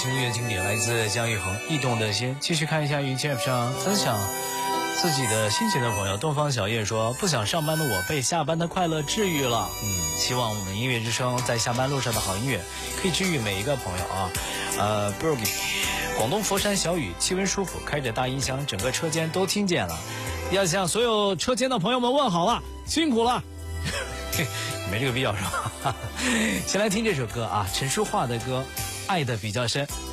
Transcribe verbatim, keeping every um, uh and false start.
情音乐经典来自姜育恒《驿动的心》。继续看一下云 J F 上分享自己的心情的朋友，东方小叶说：不想上班的我被下班的快乐治愈了。嗯，希望我们音乐之声在下班路上的好音乐可以治愈每一个朋友啊。呃 b u r g 广东佛山小雨，气温舒服，开着大音箱，整个车间都听见了。要向所有车间的朋友们问好了，辛苦了。没这个必要是吧？先来听这首歌啊，陈淑桦的歌《爱的比较深》。